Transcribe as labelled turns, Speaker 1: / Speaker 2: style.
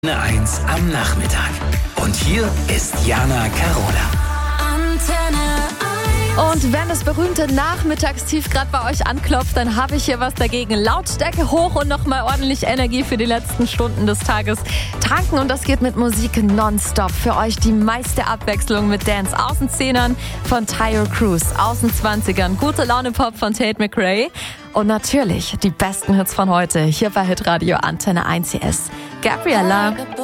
Speaker 1: Antenne 1 am Nachmittag. Und hier ist Jana Carola.
Speaker 2: Und wenn das berühmte Nachmittagstief gerade bei euch anklopft, dann habe ich hier was dagegen. Lautstärke hoch und nochmal ordentlich Energie für die letzten Stunden des Tages tanken. Und das geht mit Musik nonstop. Für euch die meiste Abwechslung mit Dance aus den Zehnern von Tayo Cruz, aus den 20ern, gute Laune Pop von Tate McRae und natürlich die besten Hits von heute hier bei Hitradio Antenne 1 CS. Gabriella.